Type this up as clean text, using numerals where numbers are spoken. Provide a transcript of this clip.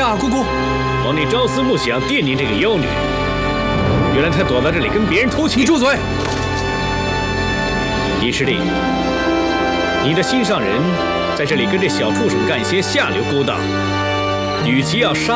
呀，姑姑， 帮你朝思暮想，惦念这个妖女。原来她躲在这里跟别人偷情。 你住嘴！ 尹师弟，你的心上人在这里跟这小畜生干些下流勾当，与其要杀